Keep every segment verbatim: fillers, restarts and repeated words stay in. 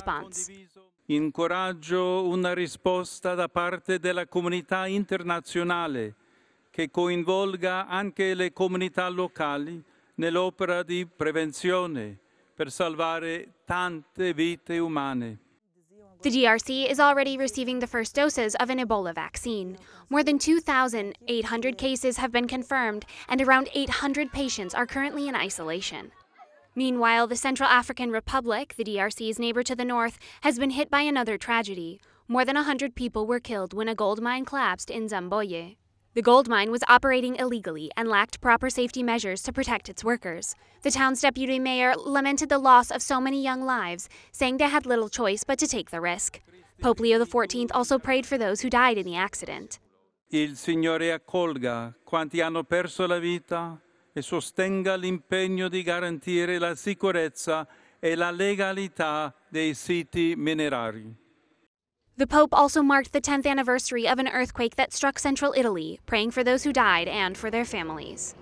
response. Incoraggio una risposta da parte della comunità internazionale che coinvolga anche le comunità locali nell'opera di prevenzione per salvare tante vite umane. The D R C is already receiving the first doses of an Ebola vaccine. More than two thousand eight hundred cases have been confirmed, and around eight hundred patients are currently in isolation. Meanwhile, the Central African Republic, the D R C's neighbor to the north, has been hit by another tragedy. More than one hundred people were killed when a gold mine collapsed in Zamboye. The gold mine was operating illegally and lacked proper safety measures to protect its workers. The town's deputy mayor lamented the loss of so many young lives, saying they had little choice but to take the risk. Pope Leo the fourteenth also prayed for those who died in the accident. Il Signore accolga quanti hanno perso la vita e sostenga l'impegno di garantire la sicurezza e la legalità dei siti minerari. The Pope also marked the tenth anniversary of an earthquake that struck central Italy, praying for those who died and for their families.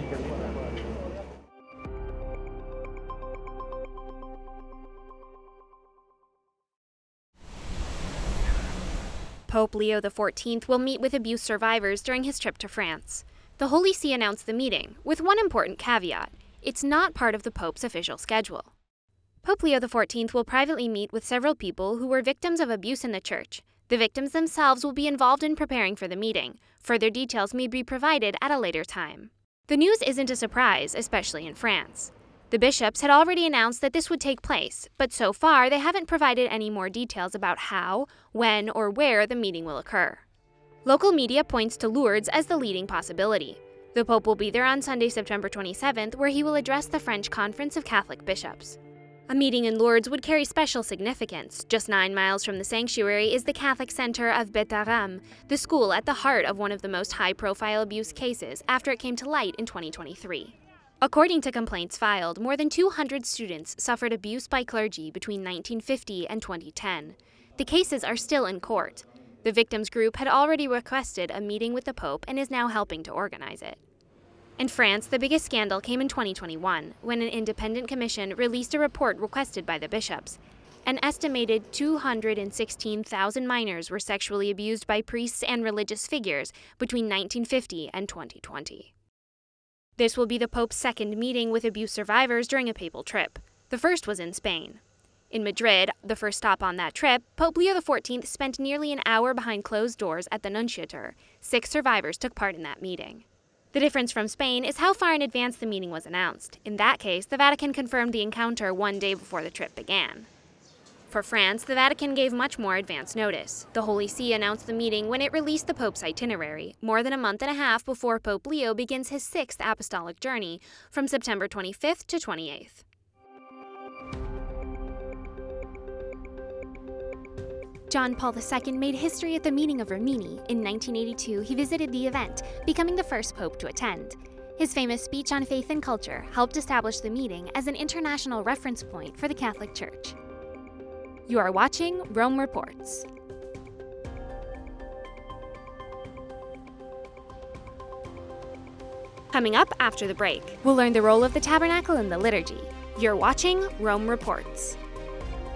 Pope Leo the fourteenth will meet with abuse survivors during his trip to France. The Holy See announced the meeting, with one important caveat: it's not part of the Pope's official schedule. Pope Leo the fourteenth will privately meet with several people who were victims of abuse in the church. The victims themselves will be involved in preparing for the meeting. Further details may be provided at a later time. The news isn't a surprise, especially in France. The bishops had already announced that this would take place, but so far they haven't provided any more details about how, when, or where the meeting will occur. Local media points to Lourdes as the leading possibility. The Pope will be there on Sunday, September twenty-seventh, where he will address the French Conference of Catholic Bishops. A meeting in Lourdes would carry special significance. Just nine miles from the sanctuary is the Catholic center of Beth-Aram, the school at the heart of one of the most high-profile abuse cases after it came to light in twenty twenty-three. According to complaints filed, more than two hundred students suffered abuse by clergy between nineteen fifty and twenty ten. The cases are still in court. The victims group had already requested a meeting with the Pope and is now helping to organize it. In France, the biggest scandal came in twenty twenty-one, when an independent commission released a report requested by the bishops. An estimated two hundred sixteen thousand minors were sexually abused by priests and religious figures between nineteen fifty and twenty twenty. This will be the Pope's second meeting with abuse survivors during a papal trip. The first was in Spain. In Madrid, the first stop on that trip, Pope Leo the fourteenth spent nearly an hour behind closed doors at the Nunciature. Six survivors took part in that meeting. The difference from Spain is how far in advance the meeting was announced. In that case, the Vatican confirmed the encounter one day before the trip began. For France, the Vatican gave much more advance notice. The Holy See announced the meeting when it released the Pope's itinerary, more than a month and a half before Pope Leo begins his sixth apostolic journey, from September twenty-fifth to twenty-eighth. John Paul the Second made history at the meeting of Rimini. In nineteen eighty-two, he visited the event, becoming the first pope to attend. His famous speech on faith and culture helped establish the meeting as an international reference point for the Catholic Church. You are watching Rome Reports. Coming up after the break, we'll learn the role of the tabernacle in the liturgy. You're watching Rome Reports.